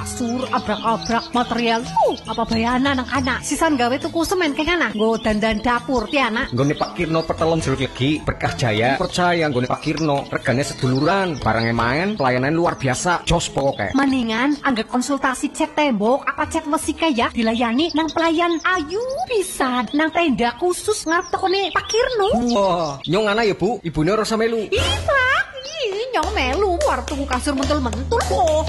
kasur, abrak-abrak material. Apa bayana anak-anak? Sisan gawe tuku semen keng anak. Nggo dandan dapur ti anak. Nggone Pak Kirno Pertelon Jeruk Legi, Berkah Jaya. Percaya nggone Pak Kirno, regane seduluran, barangnya main, pelayanan luar biasa. Jos pokoke. Mendingan anggap konsultasi cat tembok apa cat besi ya dilayani nang pelayan ayu bisa nang tenda khusus ngarep tokone Pak Kirno. Wah, nyong ana ya Bu, ibune rasa melu. Pak, nyong melu war tuku kasur mentul-mentul kok.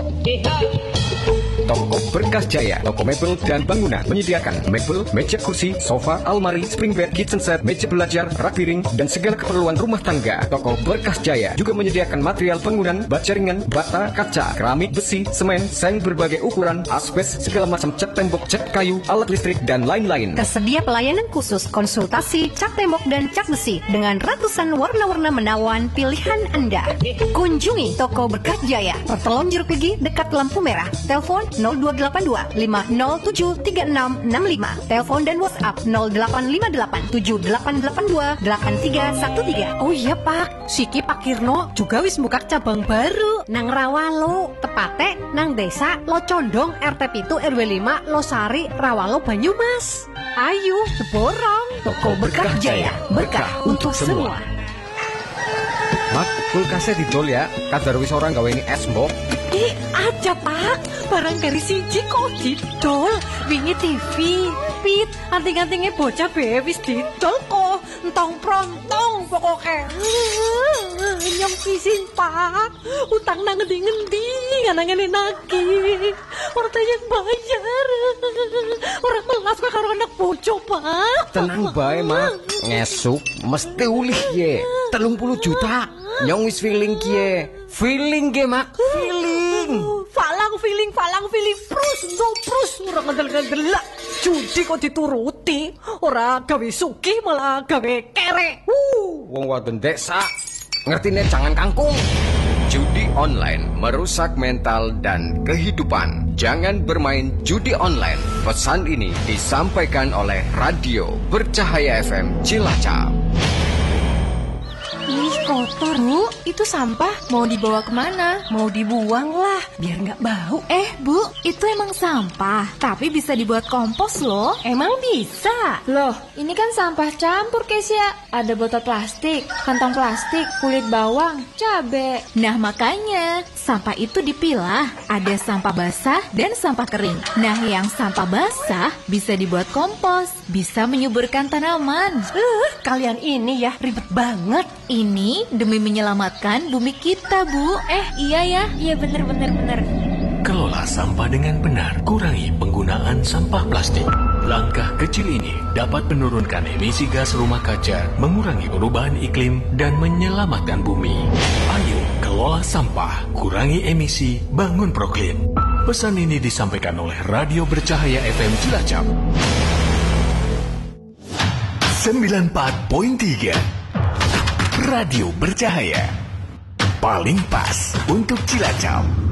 Toko Berkah Jaya, toko mebel dan bangunan menyediakan mebel, meja kursi, sofa, almari, spring bed, kitchen set, meja belajar, rak piring, dan segala keperluan rumah tangga. Toko Berkah Jaya juga menyediakan material bangunan, baja ringan, bata, kaca, keramik, besi, semen, seng berbagai ukuran, asbes, segala macam cat tembok, cat kayu, alat listrik, dan lain-lain. Tersedia pelayanan khusus konsultasi cat tembok dan cat besi dengan ratusan warna-warna menawan pilihan Anda. Kunjungi Toko Berkah Jaya, Pertelon Jeruk Legi dekat lampu merah. Telepon 0282 507 3665. Telepon dan WhatsApp 0858 7882 8313. Oh iya Pak, Siki Pak Kirno juga wis buka cabang baru nang Rawalo, tepate nang desa Locondong RT 7 RW 5 Losari Rawalo Banyumas. Ayo seborong Toko Berkah Jaya, berkah untuk semua. Mak, kulkasnya didol ya, kadar wis orang gawe ini es mbok. Aja Pak, barang dari siji kok didol. Wingi TV, pit, anting-antingnya bocah bewis didol kok. Entong prontong pokoknya. Nyong pisin Pak, utang nang ngendi-ngendi nganangane nagih. Orang yang bayar. Orang melas kok karo anak bojo Pak. Tenang bae Mak, ngesuk mesti ulih ye. 30 juta. Nyong wis feeling kie. Feeling ge Mak, feeling. Falang feeling prus ora ngandel-ngandel. Judi kok dituruti, ora gawe sugih malah gawe kere. Wong wadon desa ngertine jangan kangkung. Judi online merusak mental dan kehidupan. Jangan bermain judi online. Pesan ini disampaikan oleh Radio Bercahaya FM Cilacap. Ih, kotor, Bu. Itu sampah mau dibawa kemana? Mau dibuang lah, biar nggak bau. Bu, itu emang sampah, tapi bisa dibuat kompos loh. Emang bisa? Loh, ini kan sampah campur, Kesia. Ada botol plastik, kantong plastik, kulit bawang, cabe. Nah, makanya sampah itu dipilah. Ada sampah basah dan sampah kering. Nah, yang sampah basah bisa dibuat kompos, bisa menyuburkan tanaman. Kalian ini ya ribet banget. Ini demi menyelamatkan bumi kita, Bu. Iya ya, iya bener. Kelola sampah dengan benar, kurangi penggunaan sampah plastik. Langkah kecil ini dapat menurunkan emisi gas rumah kaca, mengurangi perubahan iklim, dan menyelamatkan bumi. Ayo, kelola sampah, kurangi emisi, bangun proklim. Pesan ini disampaikan oleh Radio Bercahaya FM Cilacap. 94.3 Radio Bercahaya, paling pas untuk Cilacap.